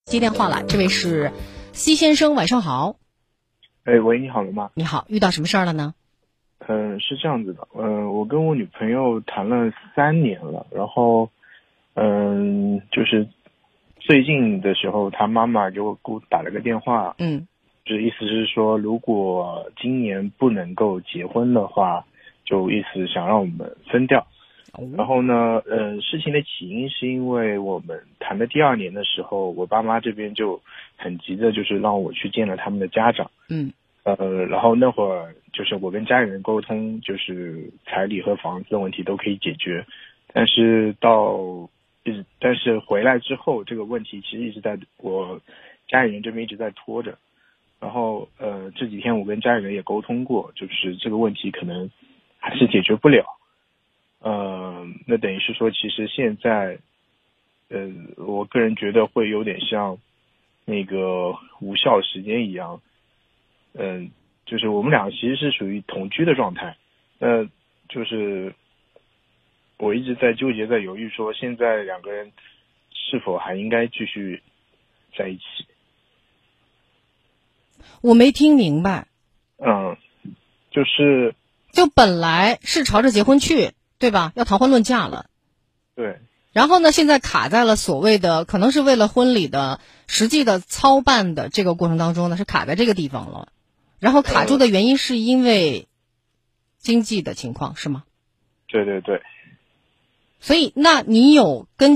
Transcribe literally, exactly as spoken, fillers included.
接电话了，这位是西先生，晚上好。 哎，喂，你好了吗？ 你好，遇到什么事儿了呢？ 嗯、呃，是这样子的，嗯、呃，我跟我女朋友谈了三年了，然后，嗯、呃，就是最近的时候，她妈妈给我给我打了个电话， 嗯， 就是意思是说，如果今年不能够结婚的话，就意思想让我们分掉。然后呢，呃，事情的起因是因为我们谈的第二年的时候，我爸妈这边就很急的，就是让我去见了他们的家长。 嗯， 呃，然后那会儿就是我跟家里人沟通，就是彩礼和房子的问题都可以解决，但是到一直，但是回来之后，这个问题其实一直在我家里人这边一直在拖着。然后呃，这几天我跟家里人也沟通过，就是这个问题可能还是解决不了。呃，那等于是说，其实现在，呃，我个人觉得会有点像那个无效时间一样，嗯、呃，就是我们俩其实是属于同居的状态，那就是我一直在纠结，在犹豫，说现在两个人是否还应该继续在一起。 我没听明白。 嗯，就是就本来是朝着结婚去，对吧？要谈婚论嫁了。 对。 然后呢，现在卡在了所谓的，可能是为了婚礼的实际的操办的这个过程当中呢，是卡在这个地方了。然后卡住的原因是因为经济的情况，是吗？ 对对对。 所以，那你有跟